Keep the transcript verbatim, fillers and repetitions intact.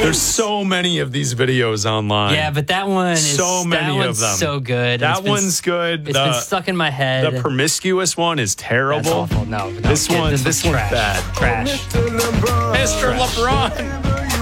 There's so many of these videos online. Yeah, but that one is so many that one's of them. so good. That It's been- one's good. It's the, been stuck in my head. the promiscuous one is terrible. That's awful. No, no This kid, one, this, this one's one's trash. bad. Trash. Mister LeBron.